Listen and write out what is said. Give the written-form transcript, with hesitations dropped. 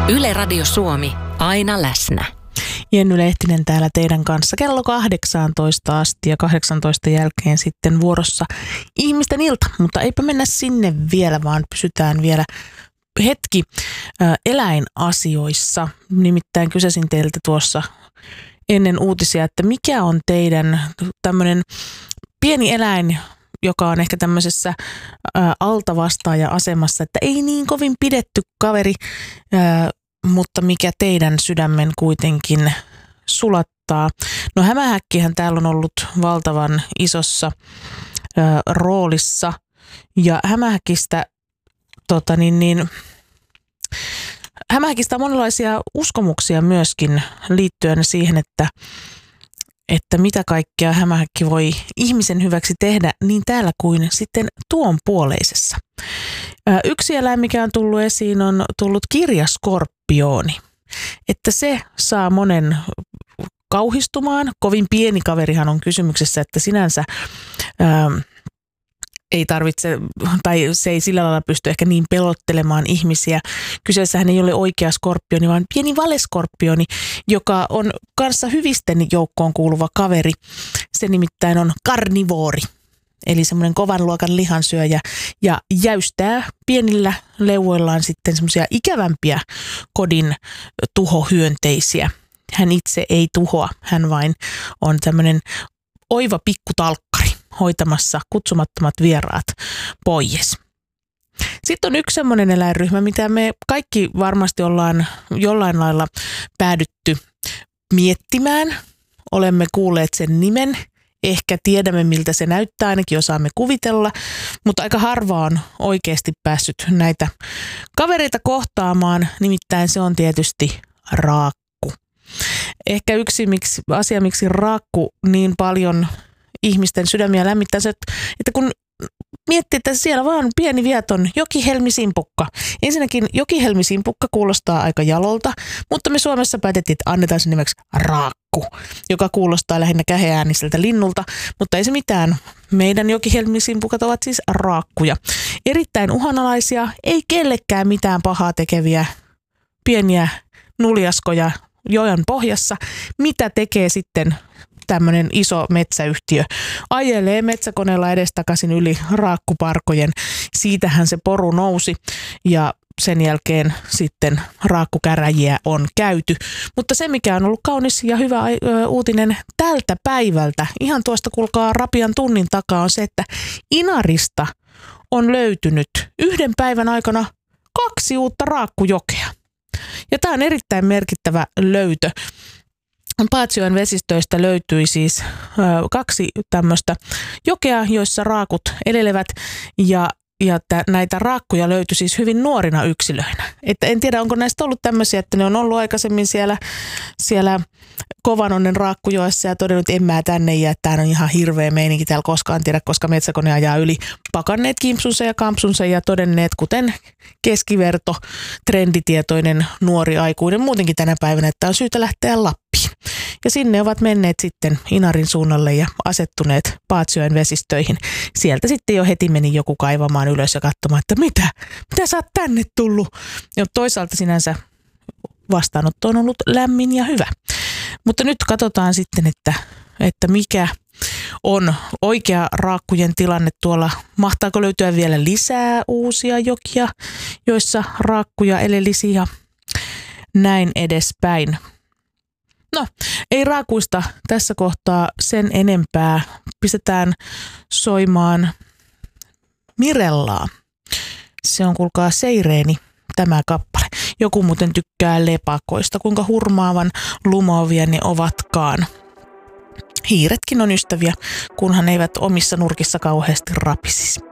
Yle Radio Suomi, aina läsnä. Jenny Lehtinen täällä teidän kanssa kello 18 asti ja 18 jälkeen sitten vuorossa ihmisten ilta. Mutta eipä mennä sinne vielä, vaan pysytään vielä hetki eläinasioissa. Nimittäin kysäsin teiltä tuossa ennen uutisia, että mikä on teidän tämmöinen pieni eläin, joka on ehkä tämmöisessä altavastaaja-asemassa, että ei niin kovin pidetty kaveri, mutta mikä teidän sydämen kuitenkin sulattaa. No hämähäkkihän täällä on ollut valtavan isossa roolissa ja hämähäkistä hämähäkistä on monenlaisia uskomuksia myöskin liittyen siihen, että mitä kaikkea hämähäkki voi ihmisen hyväksi tehdä niin täällä kuin sitten tuon puoleisessa. Yksi eläin, mikä on tullut esiin, on tullut kirjaskorpiooni. Että se saa monen kauhistumaan. Kovin pieni kaverihan on kysymyksessä, että sinänsä ei tarvitse, tai se ei sillä lailla pysty ehkä niin pelottelemaan ihmisiä. Kyseessähän ei ole oikea skorpioni, vaan pieni valeskorpioni, joka on kanssa hyvisten joukkoon kuuluva kaveri. Se nimittäin on karnivoori, eli semmoinen kovan luokan lihansyöjä, ja jäystää pienillä leuvoillaan sitten semmoisia ikävämpiä kodin tuhohyönteisiä. Hän itse ei tuhoa, hän vain on tämmöinen oiva pikkutalkkari hoitamassa kutsumattomat vieraat pois. Sitten on yksi semmoinen eläinryhmä, mitä me kaikki varmasti ollaan jollain lailla päädytty miettimään. Olemme kuulleet sen nimen, ehkä tiedämme miltä se näyttää, ainakin osaamme kuvitella, mutta aika harva on oikeasti päässyt näitä kavereita kohtaamaan, nimittäin se on tietysti raakku. Ehkä yksi asia, miksi raakku niin paljon ihmisten sydämiä lämmittää se, että kun miettii, että siellä vaan on pieni vieton jokihelmisimpukka. Ensinnäkin jokihelmisimpukka kuulostaa aika jalolta, mutta me Suomessa päätettiin, että annetaan sen nimeksi raakku, joka kuulostaa lähinnä käheääniseltä linnulta, mutta ei se mitään. Meidän jokihelmisimpukat ovat siis raakkuja. Erittäin uhanalaisia, ei kellekään mitään pahaa tekeviä pieniä nuljaskoja joen pohjassa. Mitä tekee sitten tämmöinen iso metsäyhtiö? Ajelee metsäkoneella edestakaisin yli raakkuparkojen. Siitähän se poru nousi ja sen jälkeen sitten raakkukäräjiä on käyty. Mutta se, mikä on ollut kaunis ja hyvä uutinen tältä päivältä, ihan tuosta kuulkaa rapian tunnin takaa, on se, että Inarista on löytynyt yhden päivän aikana 2 uutta raakkujokea. Ja tämä on erittäin merkittävä löytö. Paatsjoen vesistöistä löytyi siis 2 tämmöistä jokea, joissa raakut elelevät ja näitä raakkuja löytyi siis hyvin nuorina yksilöinä. Että en tiedä, onko näistä ollut tämmöisiä, että ne on ollut aikaisemmin siellä Kovanonnen raakkujoessa ja todennut, että en mä tänne jää, että tämä on ihan hirveä meininki täällä koskaan tiedä, koska metsäkone ajaa yli. Pakanneet kimpsunsa ja kampsunsa ja todenneet, kuten keskiverto, trenditietoinen nuori aikuinen muutenkin tänä päivänä, että on syytä lähteä Lappiin. Ja sinne ovat menneet sitten Inarin suunnalle ja asettuneet Paatsjoen vesistöihin. Sieltä sitten jo heti meni joku kaivamaan ylös ja katsomaan, että mitä sä oot tänne tullut. Ja toisaalta sinänsä vastaanotto on ollut lämmin ja hyvä. Mutta nyt katsotaan sitten, että mikä on oikea raakkujen tilanne tuolla. Mahtaako löytyä vielä lisää uusia jokia, joissa raakkuja elelisi ja näin edespäin. No, ei raakuista tässä kohtaa sen enempää. Pistetään soimaan Mirellaa. Se on kuulkaa Seireeni tämä kappale. Joku muuten tykkää lepakoista, kuinka hurmaavan lumoavia ne ovatkaan. Hiiretkin on ystäviä, kunhan eivät omissa nurkissa kauheasti rapisisi.